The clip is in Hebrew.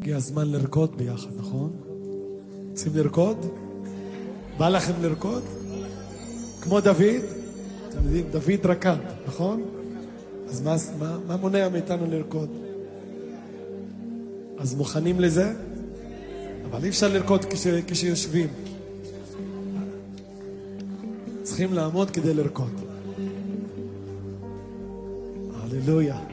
הגיע הזמן לרקוד ביחד, נכון? רוצים לרקוד? בא לכם לרקוד? כמו דוד? אתם יודעים, דוד רקד, נכון? אז מה מונע מאיתנו לרקוד? אז מוכנים לזה? אבל אי אפשר לרקוד כשיושבים. צריכים לעמוד כדי לרקוד. הללויה.